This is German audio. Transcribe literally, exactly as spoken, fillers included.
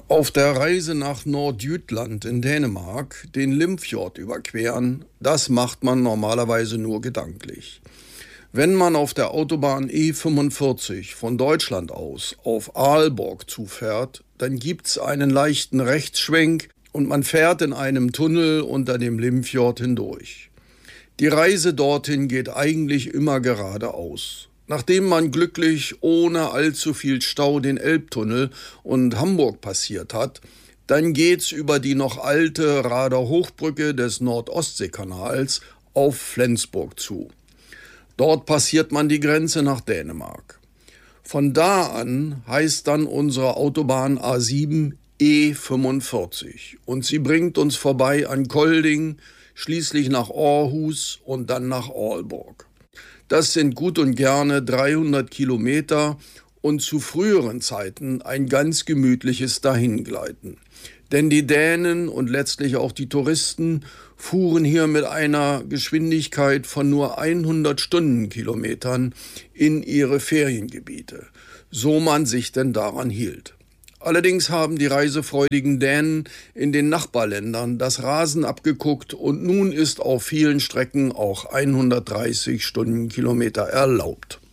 Auf der Reise nach Nordjütland in Dänemark den Limfjord überqueren, das macht man normalerweise nur gedanklich. Wenn man auf der Autobahn E fünfundvierzig von Deutschland aus auf Aalborg zufährt, dann gibt's einen leichten Rechtsschwenk und man fährt in einem Tunnel unter dem Limfjord hindurch. Die Reise dorthin geht eigentlich immer geradeaus. Nachdem man glücklich ohne allzu viel Stau den Elbtunnel und Hamburg passiert hat, dann geht's über die noch alte Rader Hochbrücke des Nord-Ostsee-Kanals auf Flensburg zu. Dort passiert man die Grenze nach Dänemark. Von da an heißt dann unsere Autobahn A sieben E fünfundvierzig und sie bringt uns vorbei an Kolding, schließlich nach Aarhus und dann nach Aalborg. Das sind gut und gerne dreihundert Kilometer und zu früheren Zeiten ein ganz gemütliches Dahingleiten. Denn die Dänen und letztlich auch die Touristen fuhren hier mit einer Geschwindigkeit von nur hundert Stundenkilometern in ihre Feriengebiete, so man sich denn daran hielt. Allerdings haben die reisefreudigen Dänen in den Nachbarländern das Rasen abgeguckt und nun ist auf vielen Strecken auch hundertdreißig Stundenkilometer erlaubt.